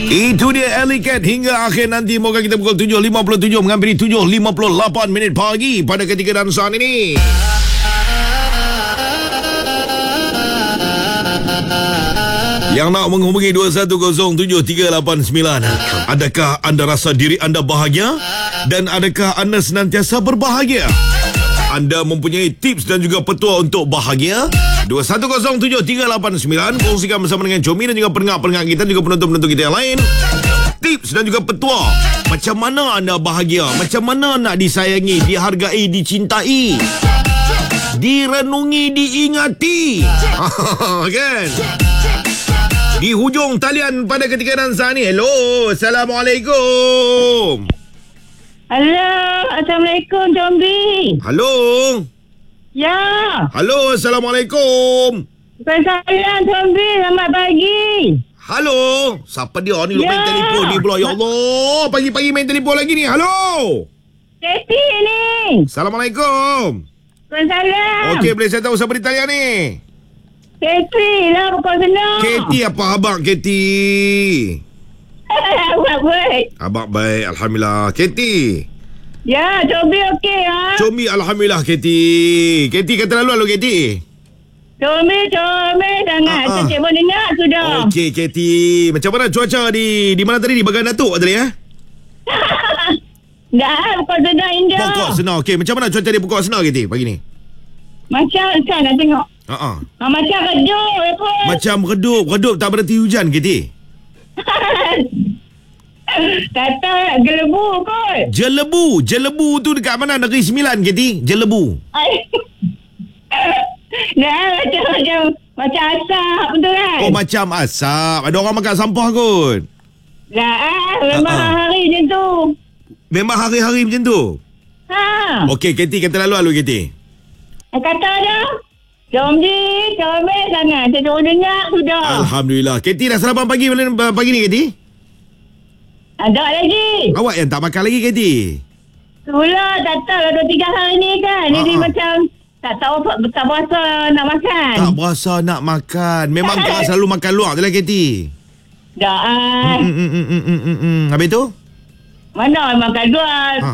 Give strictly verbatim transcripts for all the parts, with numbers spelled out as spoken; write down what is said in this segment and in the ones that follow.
Itu dia Alley Cat hingga akhir nanti. Moga kita pukul tujuh lima puluh tujuh menghampiri tujuh lima puluh lapan minit pagi pada ketiga dan saat ini. Yang nak menghubungi dua satu kosong tujuh tiga lapan sembilan. Adakah anda rasa diri anda bahagia? Dan adakah anda senantiasa berbahagia? Anda mempunyai tips dan juga petua untuk bahagia? Dua satu kosong tujuh tiga lapan sembilan. Kongsikan bersama dengan Comi dan juga pendengar-pendengar kita, juga penonton-penonton kita yang lain. Tips dan juga petua. Macam mana anda bahagia? Macam mana nak disayangi, dihargai, dicintai, direnungi, diingati? Kan? Di hujung talian pada ketika dan saat ini. Hello, Assalamualaikum. Halo, Assalamualaikum, Combi. Halo. Ya. Halo, Assalamualaikum. Assalamualaikum, Combi. Selamat pagi. Halo. Siapa dia ni? Lu Ya. main telefon ni pula. Ya Allah. Pagi-pagi main telefon lagi ni. Halo. Teti ni. Assalamualaikum. Waalaikumsalam. Okey, boleh saya tahu siapa di talian ni? Teti lah, bukan senang. Katie apa abang Katie? Buat baik. Abang baik, Alhamdulillah. Katie. Ya, Combi okey ha. Comi, Alhamdulillah Katie. Katie kata lalu lalu Katie. Combi, Combi sangat. Ah, ah. Cik pun dengar sudah. Okey Katie. Macam mana cuaca di di mana tadi? Di Bagan Datuk tadi ya? Dah, bukan senang India. Pokok Senar. Okey, macam mana cuaca di Pokok Senar Katie pagi ni? Macam kan nak tengok. Ha ah. Ah, macam redup. Apa? Macam redup, redup tak berhenti hujan Katie. Kata gelebu kot. Jelebu, Jelebu tu dekat mana? Negeri Sembilan Katie, Jelebu. Dah macam macam macam asap betul kan? Oh, macam asap. Ada orang makan sampah kot. Dah ah, memang Ah, ah. hari macam tu. Memang hari-hari macam tu. Ha. Okey Katie, kata lalu lalu Katie. Kata dah. Combi, comel sangat. Saya suruh dengar sudah. Alhamdulillah. Katie dah sarapan pagi pagi ni Katie? Ada lagi. Awak yang tak makan lagi Katie? Itulah, tak tahu dah dua tiga hari ni kan. Jadi Ah, ah. macam tak tahu tak berasa nak makan. Tak berasa nak makan. Memang kau selalu makan luar je lah Katie. Dah ah. Hmm, hmm, hmm, hmm, hmm, hmm. Habis tu? Mana makan luar. Ha.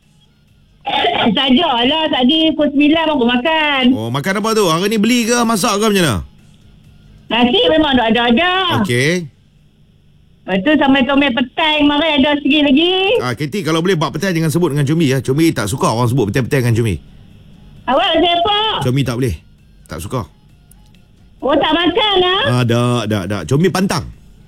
Sajalah tadi pukul sembilan aku makan. Oh, makan apa tu? Hari ni beli ke masak ke macam mana? Nasi memang dah ada-ada. Okey. Lepas tu sampai tomel petang mari ada sikit lagi. Ah, Katie, kalau boleh bab petai jangan sebut dengan Comi ya. Comi tak suka orang sebut petai-petai dengan Comi. Awak siapa? Comi tak boleh. Tak suka. Oh tak makan lah. Ah, dak, dak, dak. Comi pantang.